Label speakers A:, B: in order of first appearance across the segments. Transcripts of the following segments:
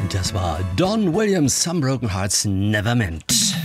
A: Das war Don Williams, Some Broken Hearts Never Meant.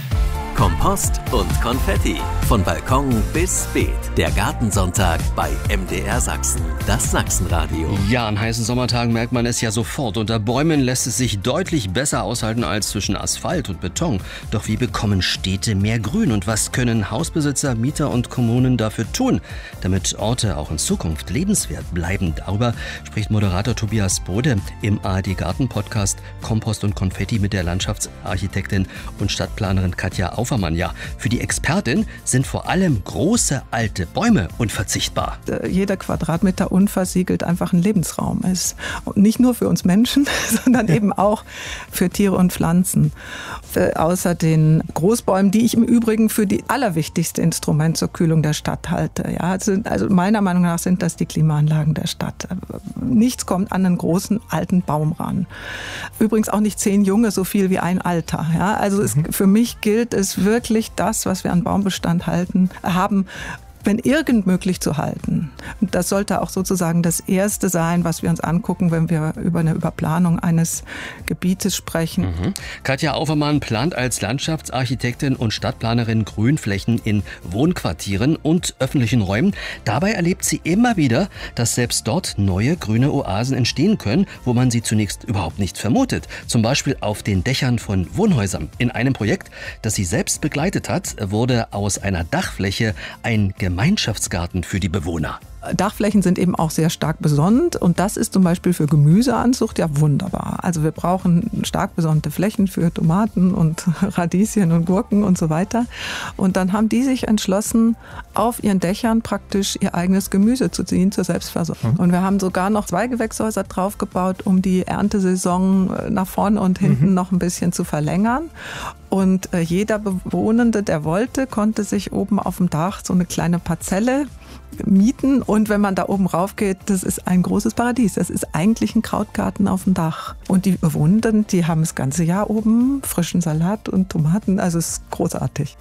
B: Kompost und Konfetti. Von Balkon bis Beet. Der Gartensonntag bei MDR Sachsen. Das Sachsenradio.
A: Ja, an heißen Sommertagen merkt man es ja sofort. Unter Bäumen lässt es sich deutlich besser aushalten als zwischen Asphalt und Beton. Doch wie bekommen Städte mehr Grün? Und was können Hausbesitzer, Mieter und Kommunen dafür tun, damit Orte auch in Zukunft lebenswert bleiben? Darüber spricht Moderator Tobias Bode im ARD Garten-Podcast Kompost und Konfetti mit der Landschaftsarchitektin und Stadtplanerin Katja Aufermann. Ja, für die Expertin sind vor allem große alte Bäume unverzichtbar.
C: Jeder Quadratmeter unversiegelt einfach ein Lebensraum ist. Und nicht nur für uns Menschen, sondern eben auch für Tiere und Pflanzen. Außer den Großbäumen, die ich im Übrigen für die allerwichtigste Instrument zur Kühlung der Stadt halte. Ja, also meiner Meinung nach sind das die Klimaanlagen der Stadt. Nichts kommt an einen großen alten Baum ran. Übrigens auch nicht 10 Junge, so viel wie ein Alter. Ja, also für mich gilt es wirklich das, was wir an Baumbestand haben, wenn irgend möglich zu halten. Und das sollte auch sozusagen das Erste sein, was wir uns angucken, wenn wir über eine Überplanung eines Gebietes sprechen.
A: Katja Aufermann plant als Landschaftsarchitektin und Stadtplanerin Grünflächen in Wohnquartieren und öffentlichen Räumen. Dabei erlebt sie immer wieder, dass selbst dort neue grüne Oasen entstehen können, wo man sie zunächst überhaupt nicht vermutet. Zum Beispiel auf den Dächern von Wohnhäusern. In einem Projekt, das sie selbst begleitet hat, wurde aus einer Dachfläche ein Gemeinschaftsgarten für die Bewohner.
C: Dachflächen sind eben auch sehr stark besonnt und das ist zum Beispiel für Gemüseanzucht ja wunderbar. Also wir brauchen stark besonnte Flächen für Tomaten und Radieschen und Gurken und so weiter. Und dann haben die sich entschlossen, auf ihren Dächern praktisch ihr eigenes Gemüse zu ziehen zur Selbstversorgung. Und wir haben sogar noch 2 Gewächshäuser draufgebaut, um die Erntesaison nach vorne und hinten noch ein bisschen zu verlängern. Und jeder Bewohnende, der wollte, konnte sich oben auf dem Dach so eine kleine Parzelle mieten. Und wenn man da oben rauf geht, das ist ein großes Paradies. Das ist eigentlich ein Krautgarten auf dem Dach. Und die Bewohnenden, die haben das ganze Jahr oben frischen Salat und Tomaten. Also es ist großartig.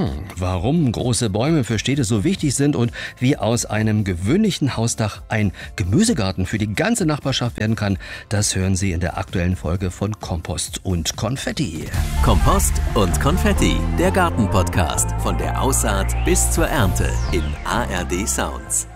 A: Warum große Bäume für Städte so wichtig sind und wie aus einem gewöhnlichen Hausdach ein Gemüsegarten für die ganze Nachbarschaft werden kann, das hören Sie in der aktuellen Folge von Kompost und Konfetti.
B: Kompost und Konfetti. Der Garten-Podcast. Von der Aussaat bis zur Ernte in ARD Sounds.